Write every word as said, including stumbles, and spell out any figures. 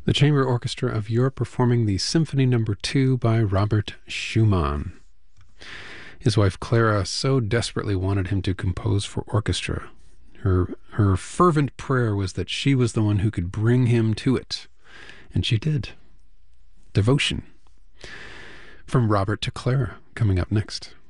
The Chamber Orchestra of Europe performing the Symphony Number Two by Robert Schumann. His wife Clara so desperately wanted him to compose for orchestra. Her, her fervent prayer was that she was the one who could bring him to it. And she did. Devotion. From Robert to Clara, coming up next.